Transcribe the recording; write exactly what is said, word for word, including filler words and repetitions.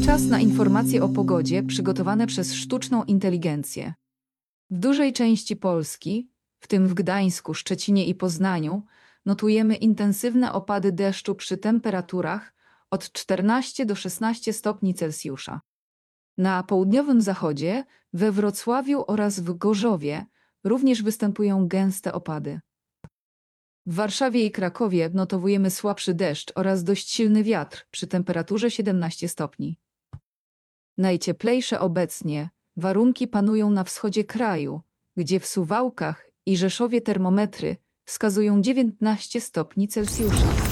Czas na informacje o pogodzie przygotowane przez sztuczną inteligencję. W dużej części Polski, w tym w Gdańsku, Szczecinie i Poznaniu, notujemy intensywne opady deszczu przy temperaturach od czternastu do szesnastu stopni Celsjusza. Na południowym zachodzie, we Wrocławiu oraz w Gorzowie również występują gęste opady. W Warszawie i Krakowie notowujemy słabszy deszcz oraz dość silny wiatr przy temperaturze siedemnastu stopni. Najcieplejsze obecnie warunki panują na wschodzie kraju, gdzie w Suwałkach i Rzeszowie termometry wskazują dziewiętnaście stopni Celsjusza.